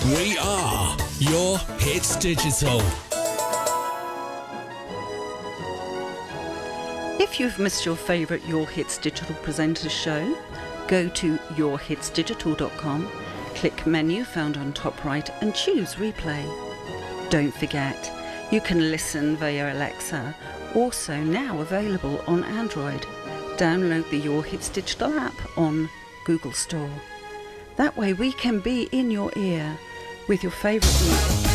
We are Your Hits Digital. If you've missed your favourite Your Hits Digital presenters show, go to yourhitsdigital.com, click menu found on top right and choose replay. Don't forget, you can listen via Alexa, also now available on Android. Download the Your Hits Digital app on Google Store. That way we can be in your ear with your favourite music.